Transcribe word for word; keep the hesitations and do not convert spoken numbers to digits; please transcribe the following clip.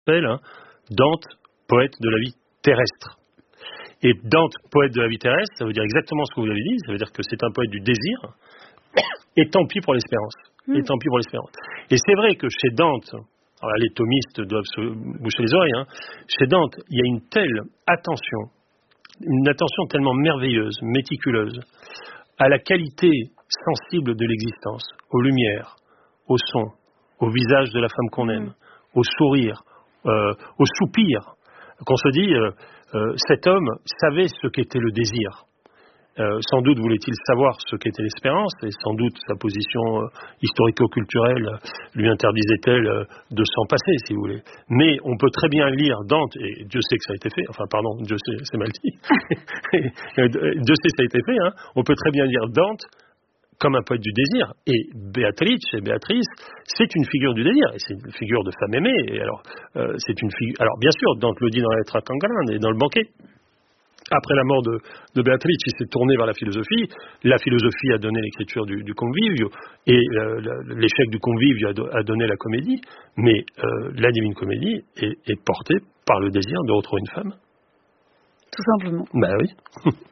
appelle hein, Dante, poète de la vie terrestre. Et Dante, poète de la vie terrestre, ça veut dire exactement ce que vous avez dit, ça veut dire que c'est un poète du désir, et tant pis pour l'espérance. Mmh. Et tant pis pour l'espérance. Et c'est vrai que chez Dante, alors là, les thomistes doivent se boucher les oreilles, hein, chez Dante, il y a une telle attention, une attention tellement merveilleuse, méticuleuse, à la qualité sensible de l'existence, aux lumières, au son, au visage de la femme qu'on aime, mmh. au sourire, euh, au soupir, qu'on se dit, euh, euh, cet homme savait ce qu'était le désir. Euh, sans doute voulait-il savoir ce qu'était l'espérance, et sans doute sa position euh, historico-culturelle euh, lui interdisait-elle euh, de s'en passer, si vous voulez. Mais on peut très bien lire Dante, et Dieu sait que ça a été fait, enfin pardon, Dieu sait, c'est mal dit, Dieu sait que ça a été fait, hein, on peut très bien lire Dante comme un poète du désir, et Béatrice, et Béatrice, c'est une figure du désir, et c'est une figure de femme aimée, et alors, euh, c'est une figure, alors bien sûr, Dante le dit dans la lettre à Cangalane, et dans le banquet. Après la mort de, de Béatrice, il s'est tourné vers la philosophie. La philosophie a donné l'écriture du, du Convivio, et euh, l'échec du Convivio a, do, a donné la comédie, mais euh, la Divine Comédie est, est portée par le désir de retrouver une femme. Tout simplement. Ben oui.